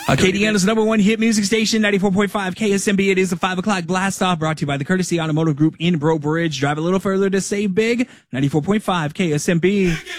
Acadiana's number one hit music station, 94.5 KSMB. It is the 5 o'clock blast off, brought to you by the Courtesy Automotive Group in Breaux Bridge. Drive a little further to save big. 94.5 KSMB.